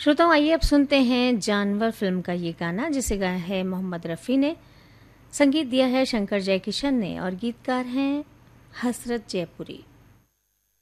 श्रोताओं, आइए अब सुनते हैं जानवर फिल्म का ये गाना, जिसे गाया है मोहम्मद रफ़ी ने, संगीत दिया है शंकर जयकिशन ने और गीतकार हैं हसरत जयपुरी।